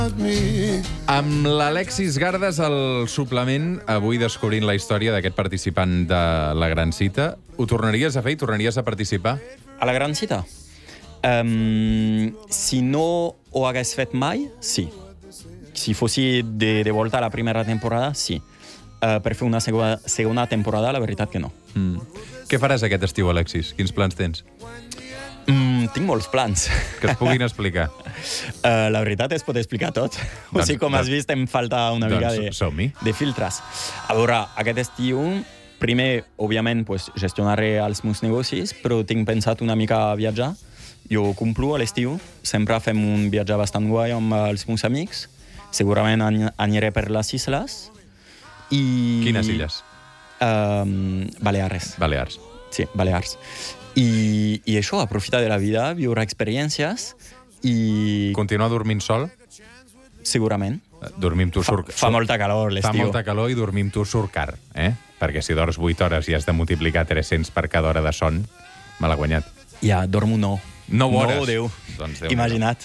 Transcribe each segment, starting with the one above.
Amb l'Alexis Gardes al suplement, avui descobrint la història d'aquest participant de la Gran Cita. Ho tornaries a fer i tornaries a participar? A la Gran Cita? Si no ho hagués fet mai, sí. Si fossi de volta a la primera temporada, sí. Per fer una segona temporada, la veritat que no. Què faràs aquest estiu, Alexis? Quins plans tens? Tinc molts plans. Que es puguin explicar. La veritat es pot explicar tot. O sigui, com has vist, em falta una mica de filtres. A veure, aquest estiu, primer, òbviament, gestionaré els meus negocis, però tinc pensat una mica a viatjar. Jo complo a l'estiu, sempre fem un viatge bastant guai amb els meus amics. Segurament aniré per les isles. Quines illes? Balears. Balears. Sí, Balears. I això, aprofitar de la vida, viure experiències i... Continuar dormint sol? Segurament. Dormir amb tu surt... Fa molta calor l'estiu. Fa molta calor i dormir amb tu surt car, eh? Perquè si dors 8 hores i has de multiplicar 300 per cada hora de son, me l'ha guanyat. Ja, dormo 9. 9 hores? 9 o 10. Doncs Déu. Imagina't.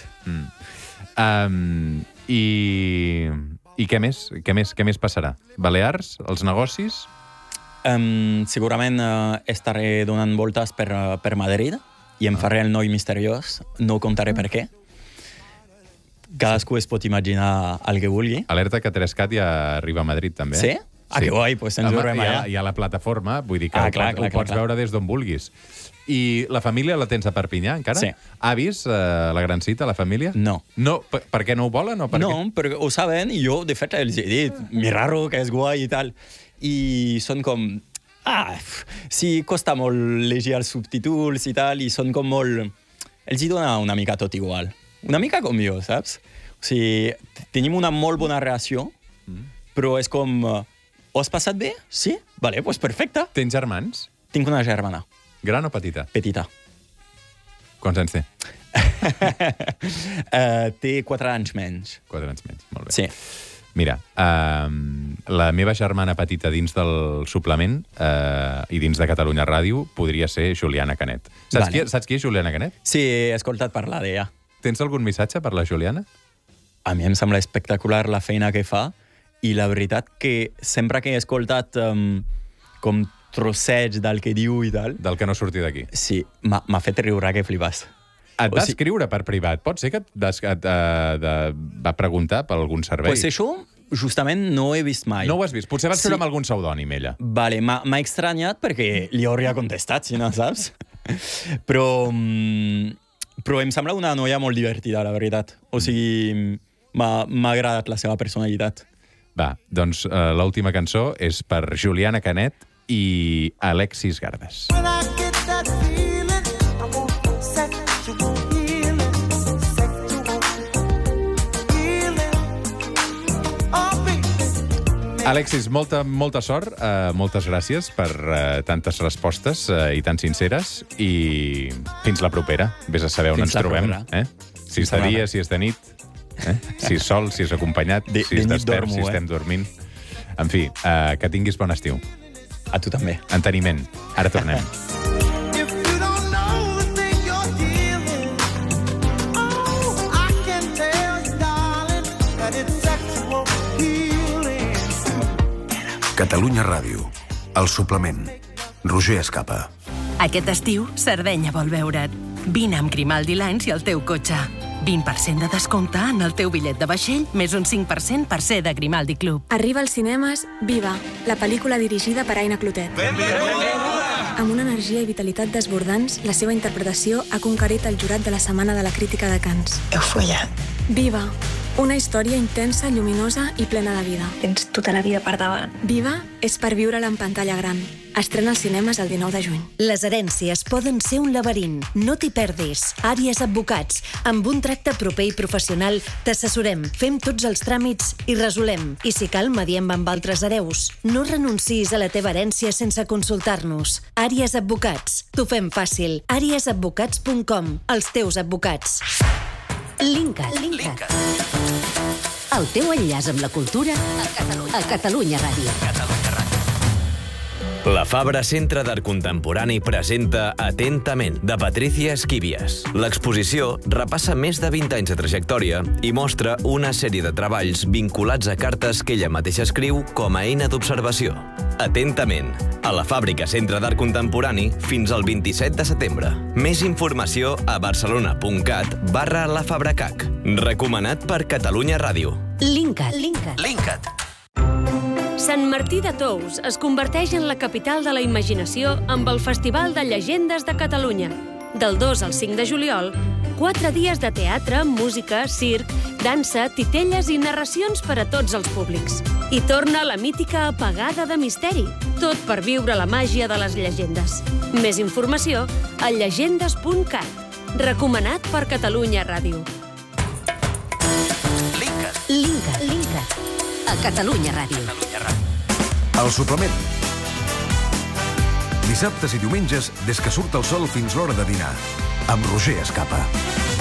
I què més? Què més passarà? Balears? Els negocis? Segurament estaré donant voltes per Madrid i em faré el noi misteriós. No contaré per què. Cadascú es pot imaginar el que vulgui. Alerta que 3CAT ja arriba a Madrid, també. Sí? Ah, que guai, doncs ens veurem allà. Hi ha la plataforma, vull dir que ho pots veure des d'on vulguis. I la família la tens a Perpinyà, encara? Sí. Avis, la Gran Cita, la família? No. No? Per què no ho volen? No, perquè ho saben i jo, de fet, els he dit, mi raro, que és guai i tal. I són com... sí, costa molt llegir els subtítols i tal, i són com molt... Els hi dona una mica tot igual. Una mica com jo, saps? O sigui, tenim una molt bona relació, però és com... Ho has passat bé? Sí? Vale, doncs perfecte. Tens germans? Tinc una germana. Gran o petita? Petita. Quants anys té? Té 4 anys menys. 4 anys menys, molt bé. Sí. Mira, la meva germana petita dins del suplement i dins de Catalunya Ràdio podria ser Juliana Canet. Saps qui és Juliana Canet? Sí, he escoltat parlar d'ella. Tens algun missatge per la Juliana? A mi em sembla espectacular la feina que fa i la veritat que sempre que he escoltat com trosseig del que diu i tal... Del que no surti d'aquí. Sí, m'ha fet riure que flipàs. Et va escriure per privat? Pot ser que et va preguntar per algun servei? Pues això, justament, no ho he vist mai. No ho has vist? Potser va escriure amb algun pseudònim, ella. Vale, m'ha estranyat perquè li hauria contestat, si no saps. Però em sembla una noia molt divertida, la veritat. O sigui, m'ha agradat la seva personalitat. Va, doncs l'última cançó és per Juliana Canet i Alexis Gardes. Alexis, molta sort, moltes gràcies per tantes respostes i tan sinceres i fins la propera. Vés a saber on ens trobem. Si és de dia, si és de nit, si és sol, si és acompanyat, si és despert, si estem dormint. En fi, que tinguis bon estiu. A tu també. Enteniment. Ara tornem. Catalunya Ràdio. El suplement. Roger Escapa. Aquest estiu, Sardenya vol veure't. Vine amb Grimaldi Lines i el teu cotxe. 20% de descompte en el teu bitllet de vaixell, més un 5% per ser de Grimaldi Club. Arriba als cinemes Viva, la pel·lícula dirigida per Aina Clotet. Amb una energia i vitalitat desbordants, la seva interpretació ha conquerit el jurat de la Setmana de la Crítica de Cannes. Heu follat. Viva, una història intensa, lluminosa i plena de vida. Tens tota la vida per davant. Viva és per viure-la en pantalla gran. Estrena als cinemes el 19 de juny. Les herències poden ser un laberint. No t'hi perdis. Àries Advocats. Amb un tracte proper i professional t'assessorem, fem tots els tràmits i resolem. I si cal, mediem amb altres hereus. No renuncis a la teva herència sense consultar-nos. Àries Advocats. T'ho fem fàcil. àriesadvocats.com. Els teus advocats. Linkat. El teu enllaç amb la cultura a Catalunya Ràdio. La Fabra Centre d'Art Contemporani presenta Atentament, de Patricia Esquivias. L'exposició repassa més de 20 anys de trajectòria i mostra una sèrie de treballs vinculats a cartes que ella mateixa escriu com a eina d'observació. Atentament, a la Fàbrica Centre d'Art Contemporani fins al 27 de setembre. Més informació a barcelona.cat/lafabracac. Recomanat per Catalunya Ràdio. Linkat. Sant Martí de Tous es converteix en la capital de la imaginació amb el Festival de Llegendes de Catalunya. Del 2 al 5 de juliol, 4 dies de teatre, música, circ, dansa, titelles i narracions per a tots els públics. I torna la mítica apagada de misteri, tot per viure la màgia de les llegendes. Més informació a llegendes.cat. Recomanat per Catalunya Ràdio. Linkat. A Catalunya Ràdio. El suplement. Dissabtes i diumenges, des que surt el sol fins l'hora de dinar, amb Roger Escapa.